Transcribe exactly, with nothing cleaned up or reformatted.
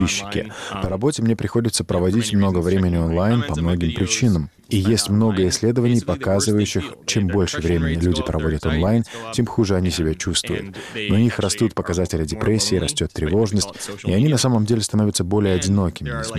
подписчики. По работе мне приходится проводить много времени онлайн по многим причинам. И есть много исследований, показывающих, чем больше времени люди проводят онлайн, тем хуже они себя чувствуют. На них растут показатели депрессии, растет тревожность, и они на самом деле становятся более одинокими,